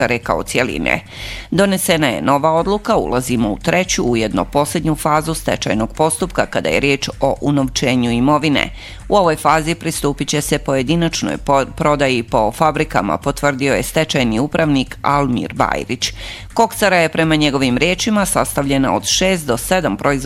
rekao cijeline. Donesena je nova odluka, ulazimo u treću, ujedno posljednju fazu stečajnog postupka kada je riječ o unovčenju imovine. U ovoj fazi pristupit će se pojedinačnoj prodaji po fabrikama, potvrdio je stečajni upravnik Almir Bajrić. Koksara je prema njegovim riječima sastavljena od 6 do 7 proizvoda